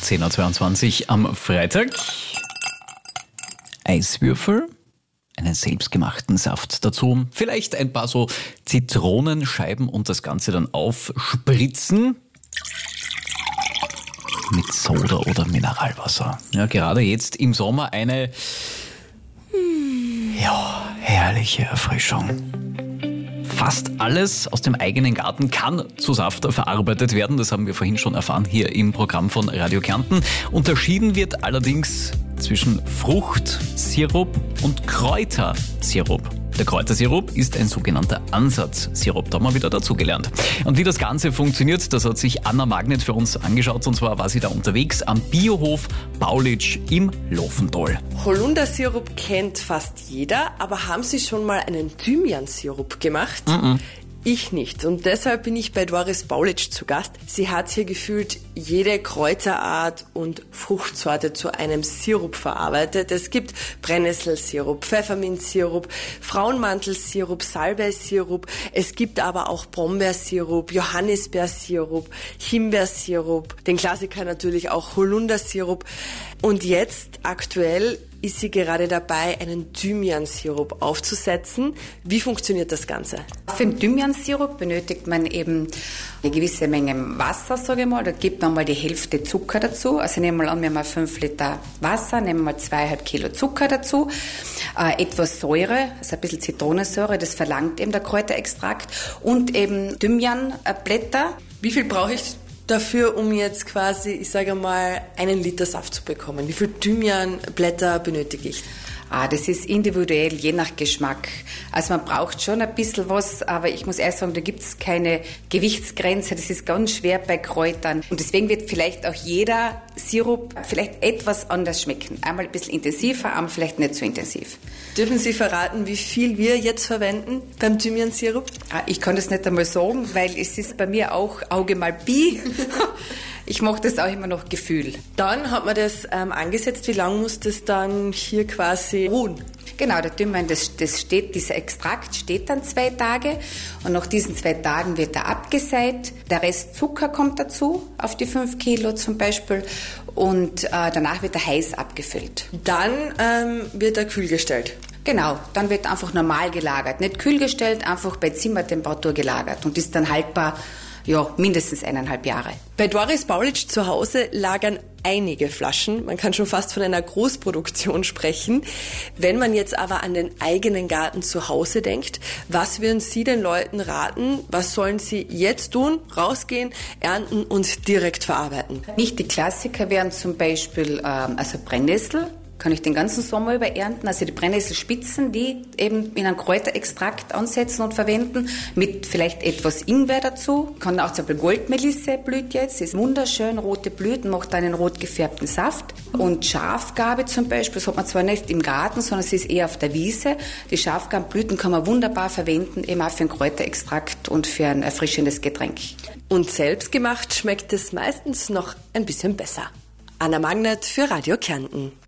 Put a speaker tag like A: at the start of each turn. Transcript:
A: 10.22 Uhr am Freitag. Eiswürfel, einen selbstgemachten Saft dazu, vielleicht ein paar so Zitronenscheiben und das Ganze dann aufspritzen mit Soda oder Mineralwasser. Ja, gerade jetzt im Sommer eine herrliche Erfrischung. Fast alles aus dem eigenen Garten kann zu Saft verarbeitet werden. Das haben wir vorhin schon erfahren hier im Programm von Radio Kärnten. Unterschieden wird allerdings zwischen Fruchtsirup und Kräutersirup. Der Kräutersirup ist ein sogenannter Ansatzsirup. Da haben wir wieder dazugelernt. Und wie das Ganze funktioniert, das hat sich Anna Magnet für uns angeschaut. Und zwar war sie da unterwegs am Biohof Baulitsch im Lofental.
B: Holundersirup kennt fast jeder, aber haben Sie schon mal einen Thymiansirup gemacht? Ich nicht. Und deshalb bin ich bei Doris Baulitsch zu Gast. Sie hat hier gefühlt jede Kräuterart und Fruchtsorte zu einem Sirup verarbeitet. Es gibt Brennnesselsirup, Pfefferminzsirup, Frauenmantelsirup, Salbeisirup. Es gibt aber auch Brombeersirup, Johannisbeersirup, Himbeersirup, den Klassiker natürlich auch Holundersirup. Und jetzt aktuell ist sie gerade dabei, einen Thymiansirup aufzusetzen. Wie funktioniert das Ganze?
C: Für den Thymiansirup benötigt man eben eine gewisse Menge Wasser, sage ich mal. Da gibt man mal die Hälfte Zucker dazu. Also nehmen wir mal an, wir haben 5 Liter Wasser, nehmen wir 2,5 Kilo Zucker dazu. Etwas Säure, also ein bisschen Zitronensäure, das verlangt eben der Kräuterextrakt. Und eben Thymianblätter.
B: Wie viel brauche ich dafür, um jetzt quasi, ich sage mal, 1 Liter Saft zu bekommen? Wie viel Thymianblätter benötige ich?
C: Das ist individuell, je nach Geschmack. Also man braucht schon ein bisschen was, aber ich muss ehrlich sagen, da gibt es keine Gewichtsgrenze. Das ist ganz schwer bei Kräutern. Und deswegen wird vielleicht auch jeder Sirup vielleicht etwas anders schmecken. Einmal ein bisschen intensiver, einmal vielleicht nicht so intensiv.
B: Dürfen Sie verraten, wie viel wir jetzt verwenden beim Thymiansirup?
C: Ich kann das nicht einmal sagen, weil es ist bei mir auch Auge mal Bi. Ich mache das auch immer noch Gefühl.
B: Dann hat man das angesetzt. Wie lange muss das dann hier quasi ruhen?
C: Genau, der Thymian, dieser Extrakt steht dann 2 Tage und nach diesen 2 Tagen wird er abgeseit. Der Rest Zucker kommt dazu, auf die 5 Kilo zum Beispiel, und danach wird er heiß abgefüllt.
B: Dann wird er kühl gestellt.
C: Genau, dann wird einfach normal gelagert. Nicht kühl gestellt, einfach bei Zimmertemperatur gelagert und ist dann haltbar, mindestens 1,5 Jahre.
B: Bei Doris Baulitsch zu Hause lagern einige Flaschen. Man kann schon fast von einer Großproduktion sprechen. Wenn man jetzt aber an den eigenen Garten zu Hause denkt, was würden Sie den Leuten raten? Was sollen sie jetzt tun? Rausgehen, ernten und direkt verarbeiten?
C: Nicht die Klassiker wären zum Beispiel Brennnessel. Kann ich den ganzen Sommer über ernten. Also die Brennnesselspitzen, die eben in einen Kräuterextrakt ansetzen und verwenden, mit vielleicht etwas Ingwer dazu. Kann auch zum Beispiel Goldmelisse blüht jetzt, ist wunderschön, rote Blüten, macht einen rot gefärbten Saft. Und Schafgarbe zum Beispiel, das hat man zwar nicht im Garten, sondern es ist eher auf der Wiese. Die Schafgarbenblüten kann man wunderbar verwenden, eben auch für einen Kräuterextrakt und für ein erfrischendes Getränk.
B: Und selbstgemacht schmeckt es meistens noch ein bisschen besser. Anna Magnet für Radio Kärnten.